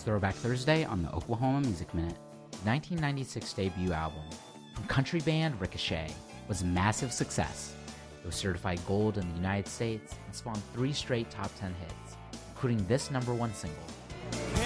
It's Throwback Thursday on the Oklahoma Music Minute. The 1996 debut album from country band Ricochet was a massive success. It was certified gold in the United States and spawned 3 straight top 10 hits, including this #1 single.